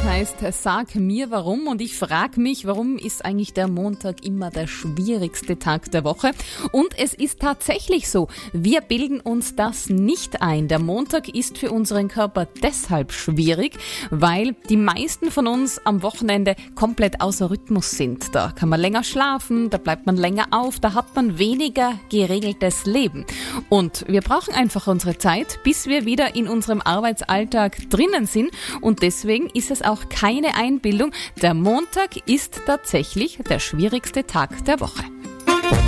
heißt Sag mir warum, und ich frage mich, warum ist eigentlich der Montag immer der schwierigste Tag der Woche? Und es ist tatsächlich so, wir bilden uns das nicht ein. Der Montag ist für unseren Körper deshalb schwierig, weil die meisten von uns am Wochenende komplett außer Rhythmus sind. Da kann man länger schlafen, da bleibt man länger auf, da hat man weniger geregeltes Leben. Und wir brauchen einfach unsere Zeit, bis wir wieder in unserem Arbeitsalltag drinnen sind, und deswegen ist es auch keine Einbildung. Der Montag ist tatsächlich der schwierigste Tag der Woche.